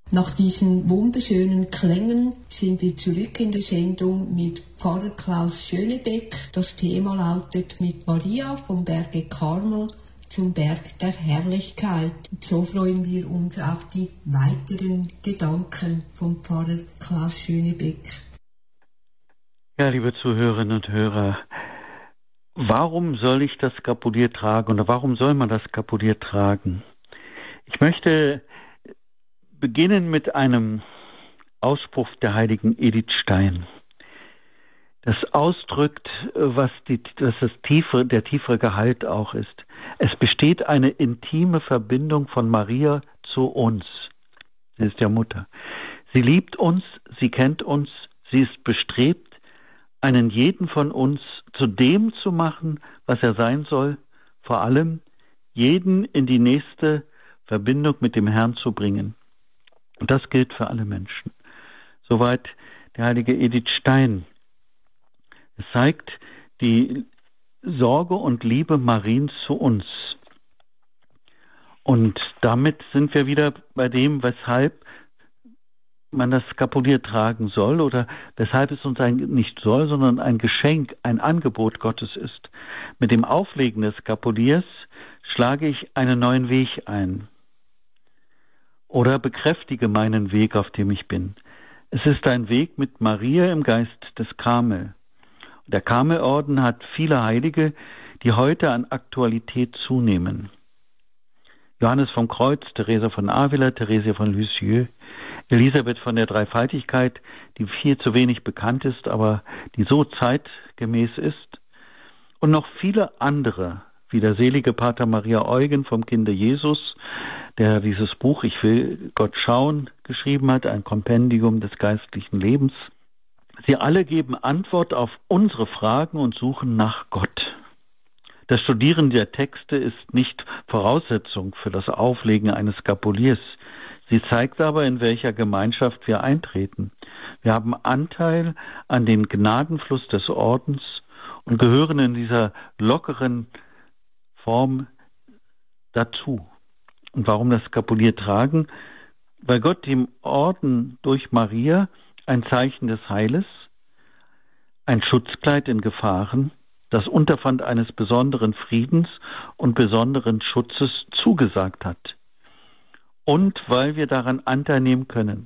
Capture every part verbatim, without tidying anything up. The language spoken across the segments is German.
Nach diesen wunderschönen Klängen sind wir zurück in der Sendung mit Pfarrer Klaus Schönebeck. Das Thema lautet mit Maria vom Berge Karmel zum Berg der Herrlichkeit. Und so freuen wir uns auf die weiteren Gedanken von Pfarrer Klaus Schönebeck. Ja, liebe Zuhörerinnen und Hörer, warum soll ich das Skapulier tragen oder warum soll man das Skapulier tragen? Ich möchte beginnen mit einem Ausspruch der heiligen Edith Stein, das ausdrückt, was, die, was das tiefe, der tiefere Gehalt auch ist. Es besteht eine intime Verbindung von Maria zu uns. Sie ist ja Mutter. Sie liebt uns, sie kennt uns, sie ist bestrebt, einen jeden von uns zu dem zu machen, was er sein soll, vor allem jeden in die nächste Verbindung mit dem Herrn zu bringen. Und das gilt für alle Menschen. Soweit der heilige Edith Stein. Es zeigt die Sorge und Liebe Mariens zu uns. Und damit sind wir wieder bei dem, weshalb man das Skapulier tragen soll oder weshalb es uns ein, nicht soll, sondern ein Geschenk, ein Angebot Gottes ist. Mit dem Auflegen des Skapuliers schlage ich einen neuen Weg ein. Oder bekräftige meinen Weg, auf dem ich bin. Es ist ein Weg mit Maria im Geist des Karmel. Der Karmelorden hat viele Heilige, die heute an Aktualität zunehmen. Johannes vom Kreuz, Teresa von Avila, Theresia von Lisieux, Elisabeth von der Dreifaltigkeit, die viel zu wenig bekannt ist, aber die so zeitgemäß ist. Und noch viele andere, wie der selige Pater Maria Eugen vom Kinde Jesus, der dieses Buch Ich will Gott schauen geschrieben hat, ein Kompendium des geistlichen Lebens. Sie alle geben Antwort auf unsere Fragen und suchen nach Gott. Das Studieren der Texte ist nicht Voraussetzung für das Auflegen eines Skapuliers. Sie zeigt aber, in welcher Gemeinschaft wir eintreten. Wir haben Anteil an den Gnadenfluss des Ordens und gehören in dieser lockeren Form dazu. Und warum das Skapulier tragen? Weil Gott dem Orden durch Maria ein Zeichen des Heiles, ein Schutzkleid in Gefahren, das Unterpfand eines besonderen Friedens und besonderen Schutzes zugesagt hat. Und weil wir daran Anteil nehmen können.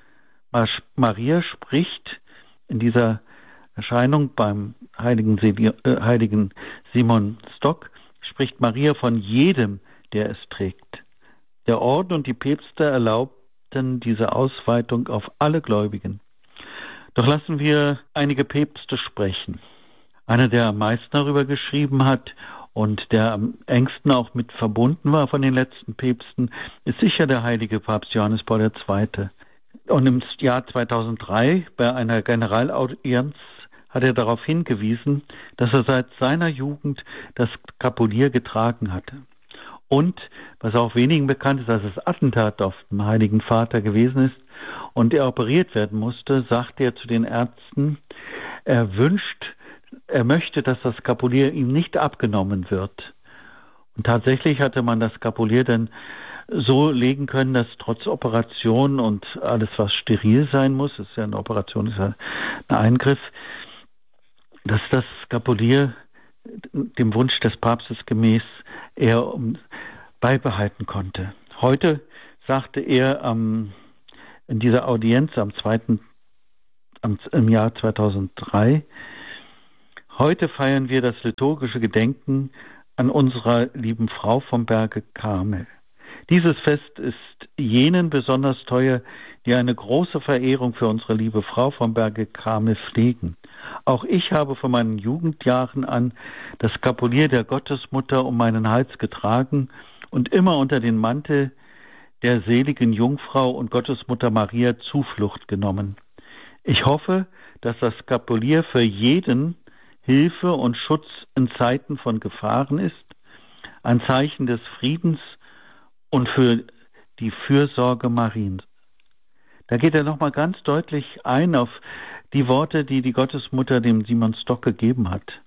Maria spricht in dieser Erscheinung beim heiligen, äh, heiligen Simon Stock, spricht Maria von jedem, der es trägt. Der Orden und die Päpste erlaubten diese Ausweitung auf alle Gläubigen. Doch lassen wir einige Päpste sprechen. Einer, der am meisten darüber geschrieben hat und der am engsten auch mit verbunden war von den letzten Päpsten, ist sicher der heilige Papst Johannes Paul der Zweite. Und im Jahr zweitausenddrei bei einer Generalaudienz hat er darauf hingewiesen, dass er seit seiner Jugend das Skapulier getragen hatte. Und, was auch wenigen bekannt ist, dass es Attentat auf den Heiligen Vater gewesen ist und er operiert werden musste, sagte er zu den Ärzten, er wünscht, er möchte, dass das Skapulier ihm nicht abgenommen wird. Und tatsächlich hatte man das Skapulier dann so legen können, dass trotz Operation und alles, was steril sein muss, ist ja eine Operation, ist ja ein Eingriff, dass das Skapulier dem Wunsch des Papstes gemäß er beibehalten konnte. Heute sagte er ähm, in dieser Audienz am zweiten am, im Jahr zweitausenddrei, heute feiern wir das liturgische Gedenken an unserer lieben Frau vom Berge Karmel. Dieses Fest ist jenen besonders teuer, die eine große Verehrung für unsere liebe Frau vom Berge Karmel pflegen. Auch ich habe von meinen Jugendjahren an das Skapulier der Gottesmutter um meinen Hals getragen und immer unter den Mantel der seligen Jungfrau und Gottesmutter Maria Zuflucht genommen. Ich hoffe, dass das Skapulier für jeden Hilfe und Schutz in Zeiten von Gefahren ist, ein Zeichen des Friedens und für die Fürsorge Mariens. Da geht er nochmal ganz deutlich ein auf die Worte, die die Gottesmutter dem Simon Stock gegeben hat.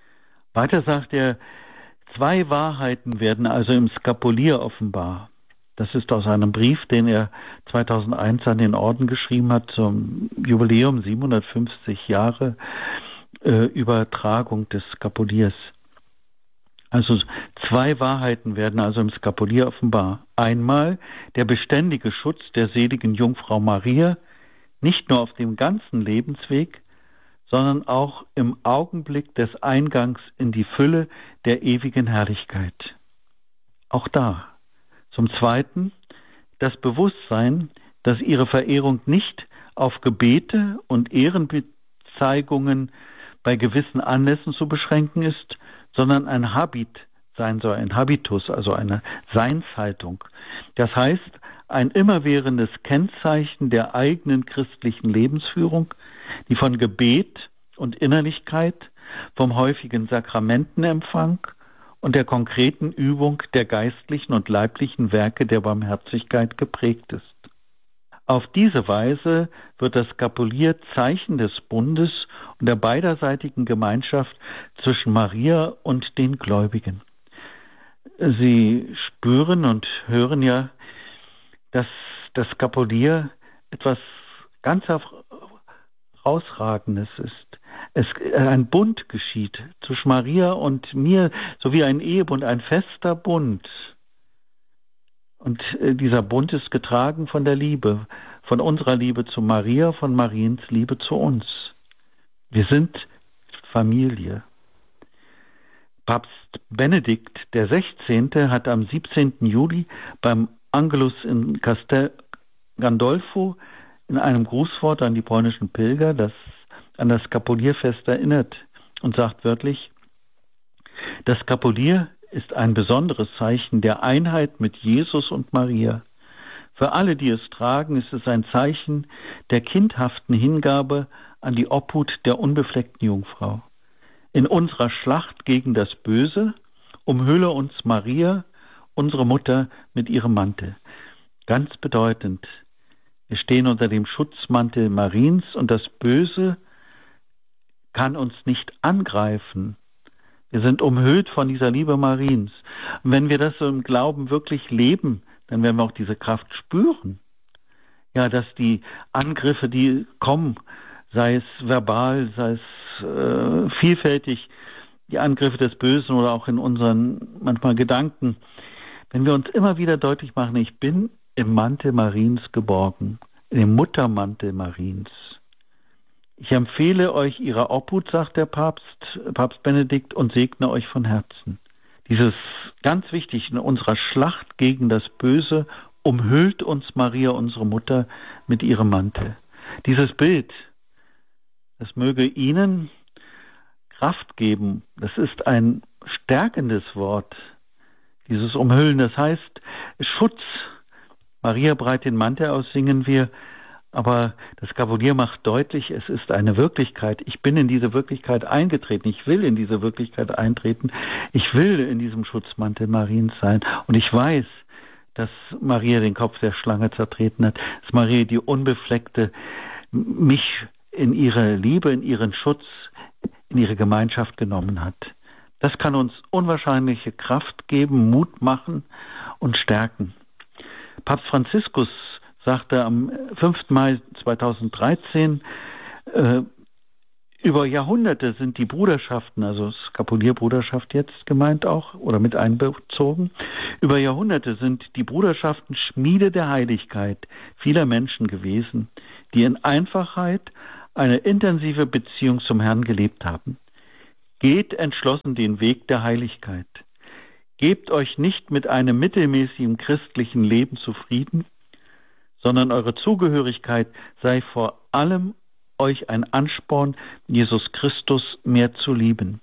Weiter sagt er, zwei Wahrheiten werden also im Skapulier offenbar. Das ist aus einem Brief, den er zweitausendeins an den Orden geschrieben hat, zum Jubiläum siebenhundertfünfzig Jahre äh, Übertragung des Skapuliers. Also zwei Wahrheiten werden also im Skapulier offenbar. Einmal der beständige Schutz der seligen Jungfrau Maria, nicht nur auf dem ganzen Lebensweg, sondern auch im Augenblick des Eingangs in die Fülle der ewigen Herrlichkeit. Auch da. Zum Zweiten das Bewusstsein, dass ihre Verehrung nicht auf Gebete und Ehrenbezeigungen bei gewissen Anlässen zu beschränken ist, sondern ein Habit sein soll, ein Habitus, also eine Seinshaltung. Das heißt, ein immerwährendes Kennzeichen der eigenen christlichen Lebensführung, die von Gebet und Innerlichkeit, vom häufigen Sakramentenempfang und der konkreten Übung der geistlichen und leiblichen Werke der Barmherzigkeit geprägt ist. Auf diese Weise wird das Skapulier Zeichen des Bundes und der beiderseitigen Gemeinschaft zwischen Maria und den Gläubigen. Sie spüren und hören ja, dass das Skapulier etwas ganz Herausragendes ist. Es ein Bund geschieht zwischen Maria und mir, sowie ein Ehebund, ein fester Bund. Und dieser Bund ist getragen von der Liebe, von unserer Liebe zu Maria, von Mariens Liebe zu uns. Wir sind Familie. Papst Benedikt der Sechzehnte hat am siebzehnten Juli beim Angelus in Castel Gandolfo in einem Grußwort an die polnischen Pilger das an das Skapulierfest erinnert und sagt wörtlich: Das Skapulier ist ein besonderes Zeichen der Einheit mit Jesus und Maria. Für alle, die es tragen, ist es ein Zeichen der kindhaften Hingabe an die Obhut der unbefleckten Jungfrau. In unserer Schlacht gegen das Böse umhülle uns Maria, unsere Mutter, mit ihrem Mantel. Ganz bedeutend, wir stehen unter dem Schutzmantel Mariens und das Böse kann uns nicht angreifen. Wir sind umhüllt von dieser Liebe Mariens. Und wenn wir das so im Glauben wirklich leben, dann werden wir auch diese Kraft spüren. Ja, dass die Angriffe, die kommen, sei es verbal, sei es äh, vielfältig, die Angriffe des Bösen oder auch in unseren manchmal Gedanken, wenn wir uns immer wieder deutlich machen, ich bin im Mantel Mariens geborgen, im Muttermantel Mariens. Ich empfehle euch ihrer Obhut, sagt der Papst, Papst Benedikt, und segne euch von Herzen. Dieses ganz wichtig, in unserer Schlacht gegen das Böse umhüllt uns Maria, unsere Mutter, mit ihrem Mantel. Dieses Bild, das möge Ihnen Kraft geben. Das ist ein stärkendes Wort, dieses Umhüllen. Das heißt Schutz. Maria breit den Mantel aus, singen wir. Aber das Skapulier macht deutlich, es ist eine Wirklichkeit. Ich bin in diese Wirklichkeit eingetreten. Ich will in diese Wirklichkeit eintreten. Ich will in diesem Schutzmantel Mariens sein. Und ich weiß, dass Maria den Kopf der Schlange zertreten hat. Dass Maria, die Unbefleckte, mich in ihre Liebe, in ihren Schutz, in ihre Gemeinschaft genommen hat. Das kann uns unwahrscheinliche Kraft geben, Mut machen und stärken. Papst Franziskus sagte am fünften Mai zweitausenddreizehn, äh, über Jahrhunderte sind die Bruderschaften, also Skapulierbruderschaft jetzt gemeint auch, oder mit einbezogen, über Jahrhunderte sind die Bruderschaften Schmiede der Heiligkeit vieler Menschen gewesen, die in Einfachheit eine intensive Beziehung zum Herrn gelebt haben. Geht entschlossen den Weg der Heiligkeit. Gebt euch nicht mit einem mittelmäßigen christlichen Leben zufrieden, sondern eure Zugehörigkeit sei vor allem euch ein Ansporn, Jesus Christus mehr zu lieben.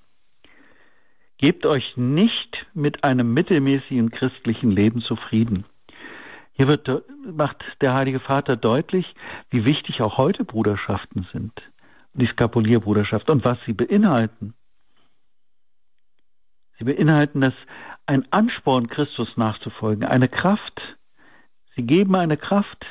Gebt euch nicht mit einem mittelmäßigen christlichen Leben zufrieden. Hier wird, macht der Heilige Vater deutlich, wie wichtig auch heute Bruderschaften sind, die Skapulierbruderschaft, und was sie beinhalten. Sie beinhalten das ein Ansporn, Christus nachzufolgen, eine Kraft. Sie geben eine Kraft.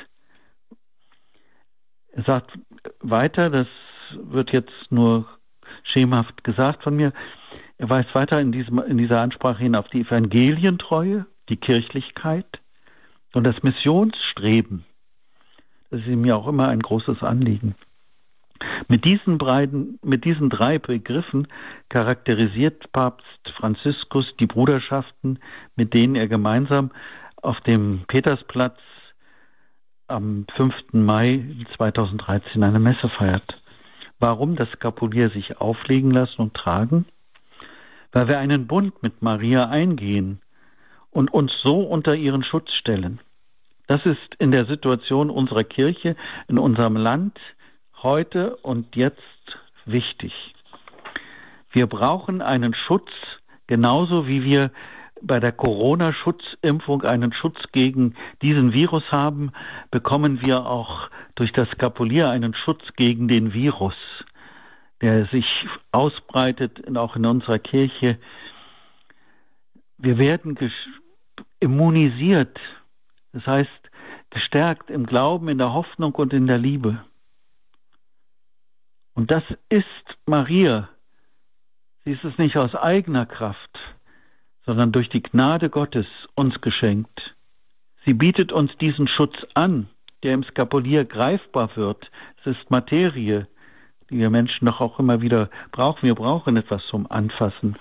Er sagt weiter, das wird jetzt nur schemenhaft gesagt von mir, er weist weiter in, diesem, in dieser Ansprache hin auf die Evangelientreue, die Kirchlichkeit, Und das Missionsstreben, das ist mir auch immer ein großes Anliegen. Mit diesen, beiden, mit diesen drei Begriffen charakterisiert Papst Franziskus die Bruderschaften, mit denen er gemeinsam auf dem Petersplatz am fünften Mai zweitausenddreizehn eine Messe feiert. Warum das Skapulier sich auflegen lassen und tragen? Weil wir einen Bund mit Maria eingehen und uns so unter ihren Schutz stellen. Das ist in der Situation unserer Kirche, in unserem Land, heute und jetzt wichtig. Wir brauchen einen Schutz, genauso wie wir bei der Corona-Schutzimpfung einen Schutz gegen diesen Virus haben, bekommen wir auch durch das Skapulier einen Schutz gegen den Virus, der sich ausbreitet, auch in unserer Kirche. Wir werden immunisiert, das heißt gestärkt im Glauben, in der Hoffnung und in der Liebe. Und das ist Maria. Sie ist es nicht aus eigener Kraft, sondern durch die Gnade Gottes uns geschenkt. Sie bietet uns diesen Schutz an, der im Skapulier greifbar wird. Es ist Materie, die wir Menschen doch auch immer wieder brauchen. Wir brauchen etwas zum Anfassen.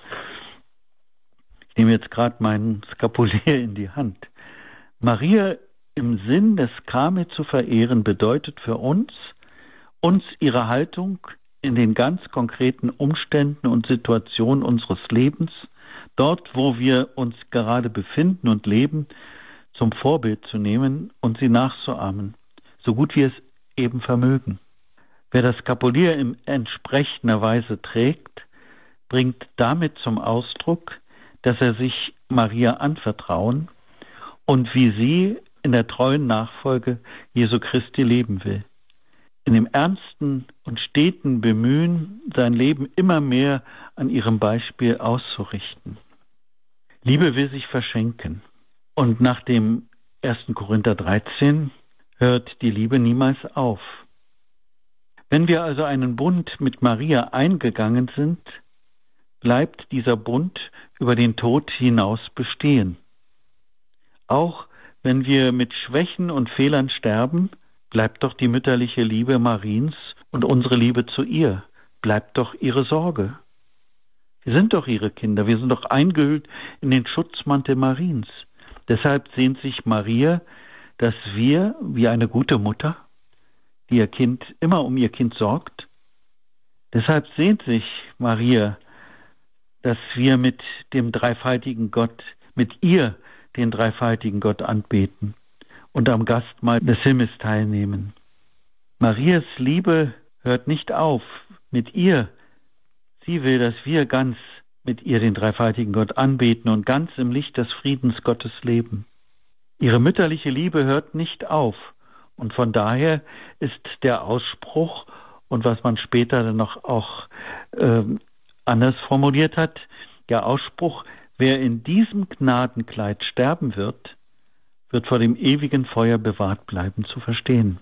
Ich nehme jetzt gerade meinen Skapulier in die Hand. Maria im Sinn des Kame zu verehren bedeutet für uns, uns ihre Haltung in den ganz konkreten Umständen und Situationen unseres Lebens, dort, wo wir uns gerade befinden und leben, zum Vorbild zu nehmen und sie nachzuahmen, so gut wir es eben vermögen. Wer das Skapulier in entsprechender Weise trägt, bringt damit zum Ausdruck, dass er sich Maria anvertrauen und wie sie in der treuen Nachfolge Jesu Christi leben will. In dem ernsten und steten Bemühen, sein Leben immer mehr an ihrem Beispiel auszurichten. Liebe will sich verschenken. Und nach dem ersten Korinther dreizehn hört die Liebe niemals auf. Wenn wir also einen Bund mit Maria eingegangen sind, bleibt dieser Bund über den Tod hinaus bestehen. Auch wenn wir mit Schwächen und Fehlern sterben, bleibt doch die mütterliche Liebe Mariens und unsere Liebe zu ihr, bleibt doch ihre Sorge. Wir sind doch ihre Kinder, wir sind doch eingehüllt in den Schutzmantel Mariens. Deshalb sehnt sich Maria, dass wir, wie eine gute Mutter, die ihr Kind immer um ihr Kind sorgt, deshalb sehnt sich Maria, dass wir mit dem dreifaltigen Gott, mit ihr den dreifaltigen Gott anbeten und am Gastmahl des Himmels teilnehmen. Marias Liebe hört nicht auf mit ihr. Sie will, dass wir ganz mit ihr den dreifaltigen Gott anbeten und ganz im Licht des Friedens Gottes leben. Ihre mütterliche Liebe hört nicht auf. Und von daher ist der Ausspruch, und was man später dann noch auch äh, anders formuliert hat, der Ausspruch, wer in diesem Gnadenkleid sterben wird, wird vor dem ewigen Feuer bewahrt bleiben, zu verstehen.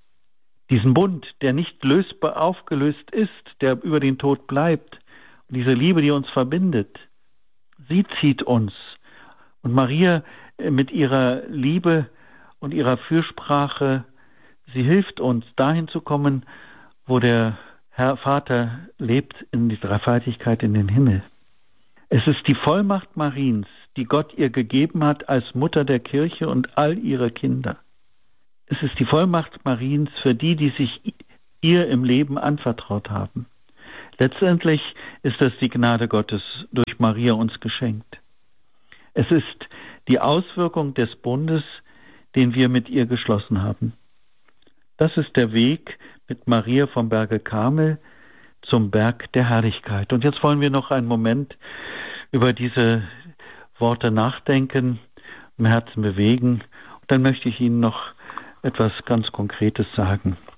Diesen Bund, der nicht lösbar aufgelöst ist, der über den Tod bleibt, und diese Liebe, die uns verbindet, sie zieht uns. Und Maria mit ihrer Liebe und ihrer Fürsprache, sie hilft uns, dahin zu kommen, wo der Herr Vater lebt, in die Dreifaltigkeit in den Himmel. Es ist die Vollmacht Mariens, die Gott ihr gegeben hat als Mutter der Kirche und all ihre Kinder. Es ist die Vollmacht Mariens für die, die sich ihr im Leben anvertraut haben. Letztendlich ist es die Gnade Gottes durch Maria uns geschenkt. Es ist die Auswirkung des Bundes, den wir mit ihr geschlossen haben. Das ist der Weg mit Maria vom Berge Karmel zum Berg der Herrlichkeit. Und jetzt wollen wir noch einen Moment über diese Worte nachdenken, im Herzen bewegen. Und dann möchte ich Ihnen noch etwas ganz Konkretes sagen.